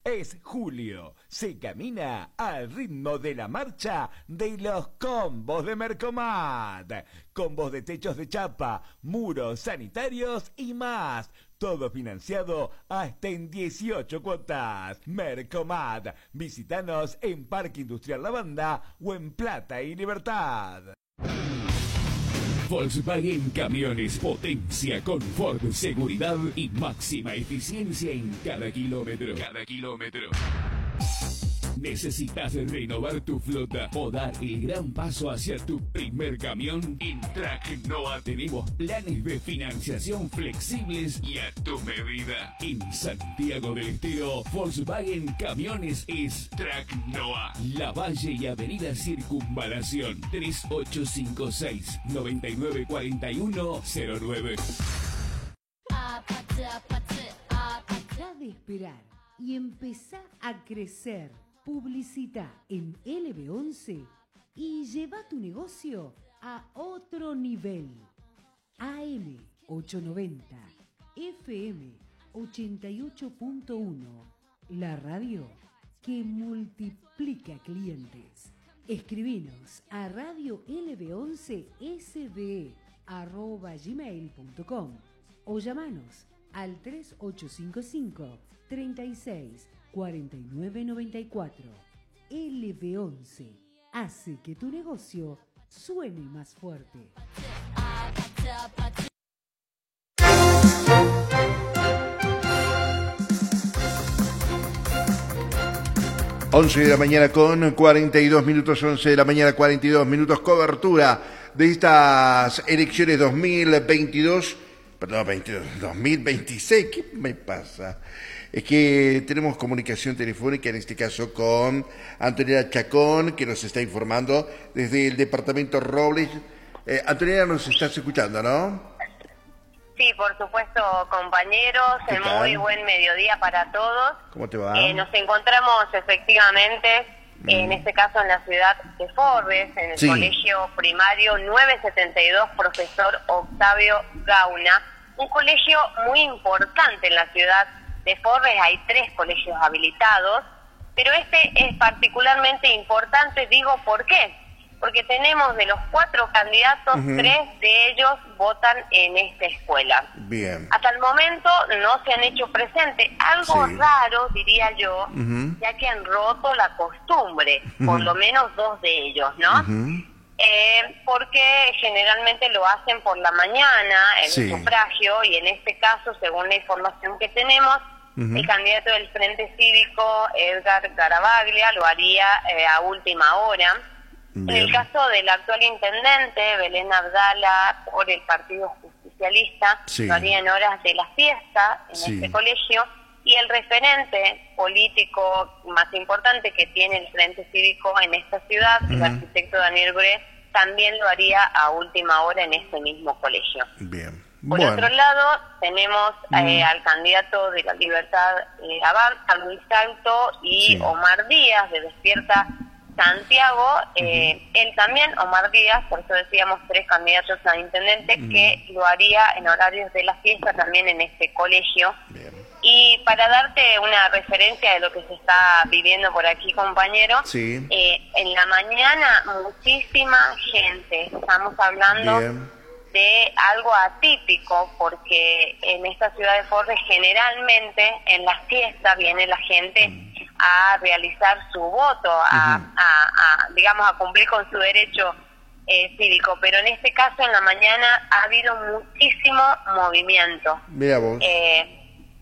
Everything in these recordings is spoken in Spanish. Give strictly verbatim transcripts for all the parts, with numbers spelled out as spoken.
Es julio, se camina al ritmo de la marcha de los combos de Mercomat. Combos de techos de chapa, muros sanitarios y más. Todo financiado hasta en dieciocho cuotas. Mercomat. Visítanos en Parque Industrial La Banda o en Plata y Libertad. Volkswagen Camiones, potencia, confort, seguridad y máxima eficiencia en cada kilómetro. Cada kilómetro. ¿Necesitas renovar tu flota o dar el gran paso hacia tu primer camión? En Tracnoa tenemos planes de financiación flexibles y a tu medida. En Santiago del Estero, Volkswagen Camiones es Tracnoa. La Valle y Avenida Circunvalación, tres ocho cinco seis, nueve nueve cuatro uno cero nueve. Deja de esperar y empezá a crecer. Publicita en L B once y lleva tu negocio a otro nivel. A M ochocientos noventa, F M ochenta y ocho punto uno, la radio que multiplica clientes. Escribinos a radio L B once S B arroba gmail punto com o llamanos al tres ocho cinco cinco, treinta y seis, cuarenta y nueve noventa y cuatro. L B once hace que tu negocio suene más fuerte. once de la mañana con cuarenta y dos minutos, once de la mañana cuarenta y dos minutos, cobertura de estas elecciones dos mil veintidós, perdón, veintidós, dos mil veintiséis, ¿qué me pasa? Es que tenemos comunicación telefónica, en este caso con Antonella Chacón, que nos está informando desde el departamento Robles. Eh, Antonella, nos estás escuchando, ¿no? Sí, por supuesto, compañeros, ¿Qué en tal? muy buen mediodía para todos. ¿Cómo te va? Eh, nos encontramos efectivamente, Mm. en este caso en la ciudad de Forbes, en el Sí. colegio primario nueve setenta y dos, profesor Octavio Gauna, un colegio muy importante en la ciudad de Forbes. Hay tres colegios habilitados, pero este es particularmente importante, digo, ¿por qué? Porque tenemos de los cuatro candidatos, Ujú. tres de ellos votan en esta escuela. Bien. Hasta el momento no se han hecho presentes, algo Sí. raro, diría yo, Ujú. ya que han roto la costumbre, por Ujú. lo menos dos de ellos, ¿no? Ujú. Eh, porque generalmente lo hacen por la mañana, el Sí. sufragio, y en este caso, según la información que tenemos, Ujú. el candidato del Frente Cívico, Edgar Garavaglia, lo haría eh, a última hora. En el Bien. caso del actual intendente, Belén Abdala, por el Partido Justicialista, Sí. lo haría en horas de la fiesta en Sí. este colegio, y el referente político más importante que tiene el Frente Cívico en esta ciudad, el Ujú. arquitecto Daniel Bre, también lo haría a última hora en este mismo colegio. Bien. Por Bueno. otro lado, tenemos eh, Mm. al candidato de la Libertad eh, Avanza, Luis Salto, y Sí. Omar Díaz, de Despierta Santiago. Eh, él también, Omar Díaz, por eso decíamos tres candidatos a intendente, Mm. que lo haría en horarios de la fiesta también en este colegio. Bien. Y para darte una referencia de lo que se está viviendo por aquí, compañero, Sí. eh, en la mañana muchísima gente, estamos hablando Bien. de algo atípico, porque en esta ciudad de Forbes generalmente en las fiestas viene la gente a realizar su voto, a, Ujú. a- a, digamos, a cumplir con su derecho eh, cívico, pero en este caso en la mañana ha habido muchísimo movimiento. Mira vos. Eh,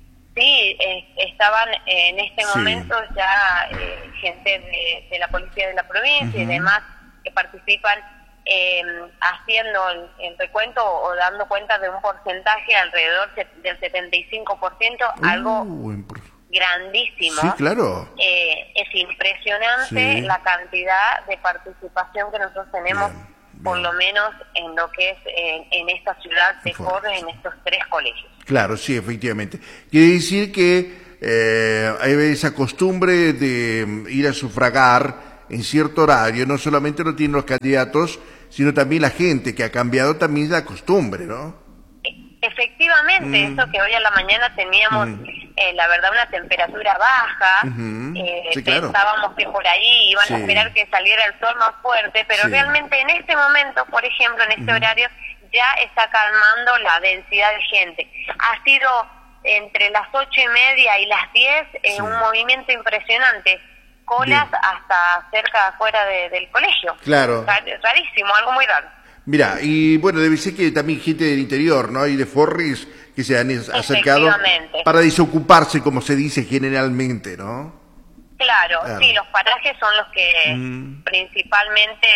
sí, eh, estaban eh, en este Sí. momento ya eh, gente de, de la policía de la provincia y Ujú. demás que participan eh, haciendo el, el recuento o dando cuenta de un porcentaje alrededor se- del setenta y cinco por ciento, algo Uh, impor- grandísimo. Sí, claro. Eh, es impresionante Sí. la cantidad de participación que nosotros tenemos, Bien, por bien. lo menos en lo que es en, en esta ciudad de Forbes. Forbes, en estos tres colegios. Claro, sí, efectivamente. Quiere decir que eh, hay esa costumbre de mm, ir a sufragar en cierto horario, no solamente lo tienen los candidatos, sino también la gente que ha cambiado también la costumbre, ¿no? Efectivamente, Mm. eso que hoy a la mañana teníamos Mm. eh, la verdad, una temperatura baja. Uh-huh. eh, sí, claro. Pensábamos que por ahí iban sí. a esperar que saliera el sol más fuerte, pero sí. realmente en este momento, por ejemplo, en este uh-huh. horario, ya está calmando la densidad de gente. Ha sido entre las ocho y media y las diez eh, sí. un movimiento impresionante. Colas Bien. hasta cerca afuera de, del colegio. Claro. Rarísimo, algo muy raro. Mira, y bueno, debe ser que también gente del interior, ¿no? Y de Forris que se han acercado para desocuparse, como se dice generalmente, ¿no? Claro, claro. sí, los parajes son los que mm. principalmente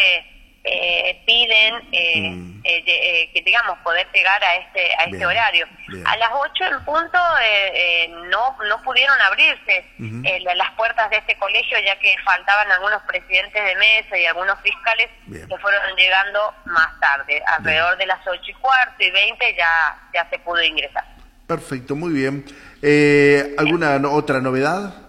eh, piden eh, mm. eh, eh, que digamos poder llegar a este a este bien, horario. Bien. A las ocho en punto eh, eh, no no pudieron abrirse uh-huh. eh, las puertas de este colegio, ya que faltaban algunos presidentes de mesa y algunos fiscales bien. que fueron llegando más tarde, alrededor bien. de las ocho y cuarto y veinte ya ya se pudo ingresar. Perfecto, muy bien. Eh, ¿Alguna no, otra novedad?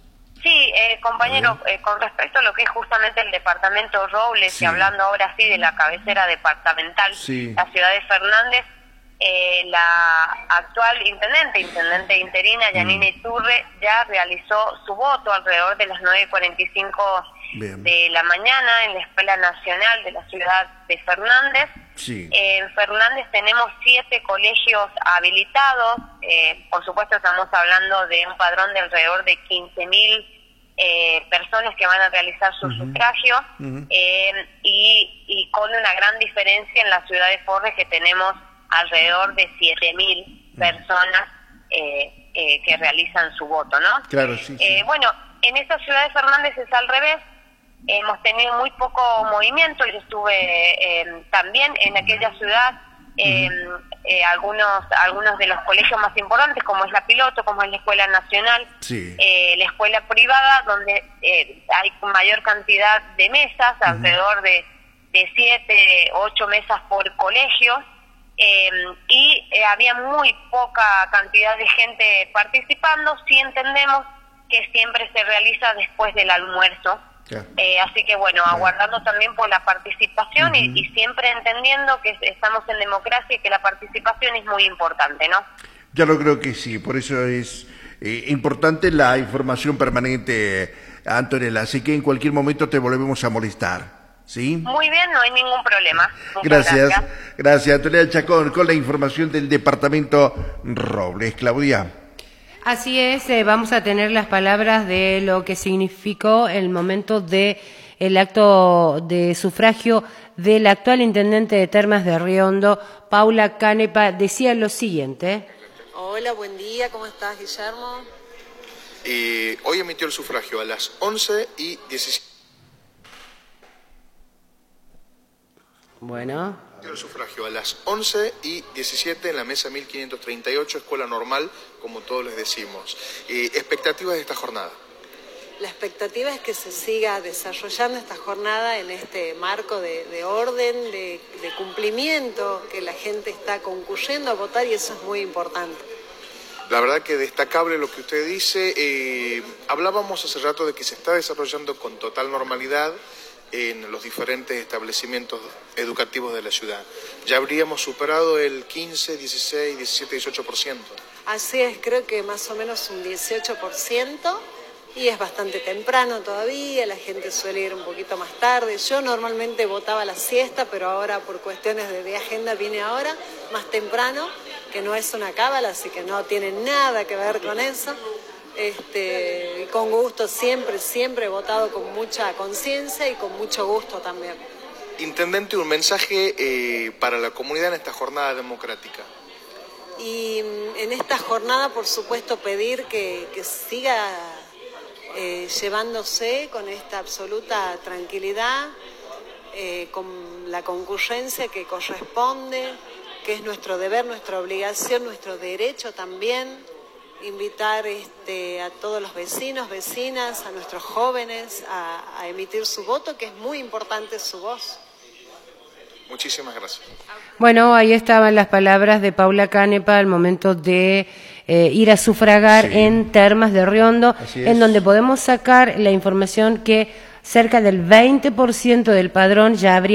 Sí, eh, compañero, eh, con respecto a lo que es justamente el departamento Robles, sí. y hablando ahora sí de la cabecera departamental, sí. la ciudad de Fernández, eh, la actual intendente, intendente interina, Yanina mm. Iturre, ya realizó su voto alrededor de las nueve y cuarenta y cinco Bien. de la mañana en la Escuela Nacional de la ciudad de Fernández. Sí. Eh, en Fernández tenemos siete colegios habilitados, eh, por supuesto estamos hablando de un padrón de alrededor de quince mil eh, personas que van a realizar su uh-huh. sufragio, uh-huh. eh, y, y con una gran diferencia en la ciudad de Forres, que tenemos alrededor de siete mil personas eh, eh, que realizan su voto, ¿no? Claro, sí, sí. Eh, bueno, en esta ciudad de Fernández es al revés. Hemos tenido muy poco movimiento. Yo estuve eh, también en aquella ciudad, eh, uh-huh. eh, algunos algunos de los colegios más importantes, como es la Piloto, como es la Escuela Nacional, sí. eh, la escuela privada, donde eh, hay mayor cantidad de mesas, uh-huh. alrededor de, de siete, ocho mesas por colegio, eh, y eh, había muy poca cantidad de gente participando. Sí entendemos que siempre se realiza después del almuerzo. Eh, así que bueno, aguardando también por la participación uh-huh. y, y siempre entendiendo que estamos en democracia y que la participación es muy importante, ¿no? Ya lo creo que sí, por eso es eh, importante la información permanente, Antonella, así que en cualquier momento te volvemos a molestar, ¿sí? Muy bien, no hay ningún problema. Muchas gracias, gracias, gracias Antonella Chacón con la información del departamento Robles. Claudia. Así es, eh, vamos a tener las palabras de lo que significó el momento de el acto de sufragio de la actual intendente de Termas de Río Hondo, Paula Canepa. Decía lo siguiente. Hola, buen día, ¿cómo estás, Guillermo? Eh, hoy emitió el sufragio a las once y diecisiete. Bueno. El sufragio a las once y diecisiete en la mesa mil quinientos treinta y ocho, Escuela Normal, como todos les decimos. Eh, ¿Expectativas de esta jornada? La expectativa es que se siga desarrollando esta jornada en este marco de, de orden, de, de cumplimiento, que la gente está concurriendo a votar, y eso es muy importante. La verdad que destacable lo que usted dice. Eh, hablábamos hace rato de que se está desarrollando con total normalidad en los diferentes establecimientos educativos de la ciudad. Ya habríamos superado el quince, dieciséis, diecisiete, dieciocho por ciento. Así es, creo que más o menos un dieciocho por ciento, y es bastante temprano todavía, la gente suele ir un poquito más tarde. Yo normalmente votaba la siesta, pero ahora por cuestiones de, de agenda vine ahora, más temprano, que no es una cábala, así que no tiene nada que ver con eso. Este, con gusto, siempre, siempre he votado con mucha conciencia y con mucho gusto también. Intendente, un mensaje eh, para la comunidad en esta jornada democrática. Y en esta jornada, por supuesto, pedir que, que siga eh, llevándose con esta absoluta tranquilidad, eh, con la concurrencia que corresponde, que es nuestro deber, nuestra obligación, nuestro derecho también. Invitar este, a todos los vecinos, vecinas, a nuestros jóvenes a, a emitir su voto, que es muy importante su voz. Muchísimas gracias. Bueno, ahí estaban las palabras de Paula Canepa al momento de eh, ir a sufragar sí. en Termas de Río Hondo, en donde podemos sacar la información que cerca del veinte por ciento del padrón ya habría